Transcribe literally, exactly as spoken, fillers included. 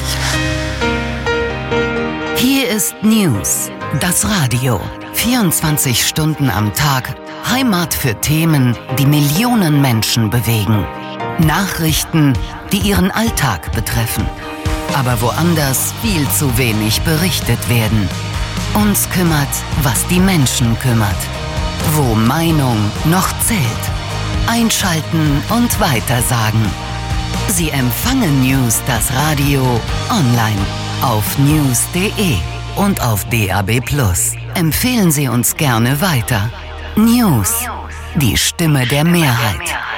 Hier ist News, das Radio. vierundzwanzig Stunden am Tag, Heimat für Themen, die Millionen Menschen bewegen. Nachrichten, die ihren Alltag betreffen. Aber woanders viel zu wenig berichtet werden. Uns kümmert, was die Menschen kümmert. Wo Meinung noch zählt. Einschalten und weitersagen. Sie empfangen News, das Radio, online auf news punkt de und auf D A B plus. Empfehlen Sie uns gerne weiter. News, die Stimme der Mehrheit.